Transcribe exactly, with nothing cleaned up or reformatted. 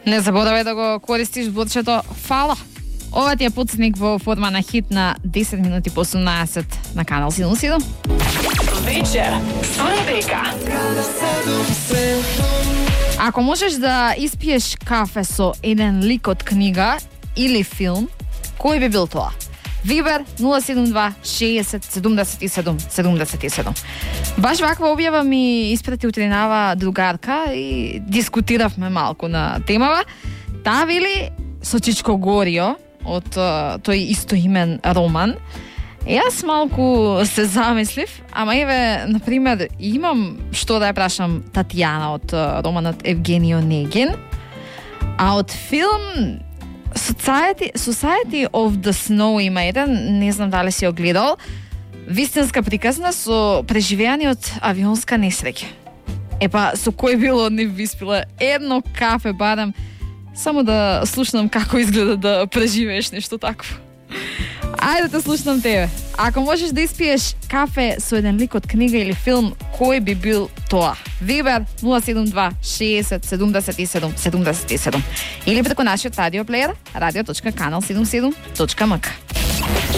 Не заборавај да го користиш бутчето фала. Ова ти е подсетник во форма на хит на десет минути по осумнаесет на канал седумдесет и седум. Вечер со Ребека. Ако можеш да испиеш кафе со еден лик од книга или филм, кој би бил тоа? Вибер нула седум два шеесет седумдесет и седум седумдесет и седум. Баш ваква објава ми испрати утринава другарка и дискутиравме малку на темава. Таа вели со Чичко Горио од тој истоимен роман. Јас малку се замислив, ама еве, например, имам што да ја прашам Татјана од романот Евгенио Негин, а од филм Society, Society of the Snow има еден, не знам дали си ја гледал, вистинска приказна со преживеани од авионска несреќа. Епа, со кој било од нив би испила едно кафе барем, само да слушнам како изгледа да преживееш нешто такво. Ајде да слушнам тебе. Ако можеш да испиеш кафе со еден лик од книга или филм, кој би бил тоа? Вибер нула седум два шеесет седумдесет и седум седумдесет и седум или преку нашиот радиоплеер радио точка канал седумдесет и седум точка ем ка.